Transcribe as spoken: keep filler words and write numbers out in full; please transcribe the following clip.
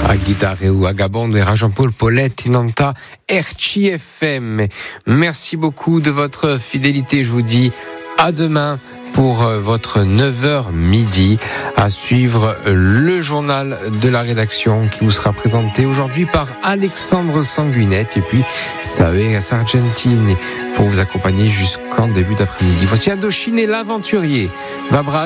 A guitare ou à Gabon de Jean-Paul Paulette Inanta R C F M. Merci beaucoup de votre fidélité. Je vous dis à demain pour votre neuf heures midi. À suivre le journal de la rédaction qui vous sera présenté aujourd'hui par Alexandre Sanguinette et puis Savé Sargentini pour vous accompagner jusqu'en début d'après-midi. Voici Indochine et l'aventurier. Vabra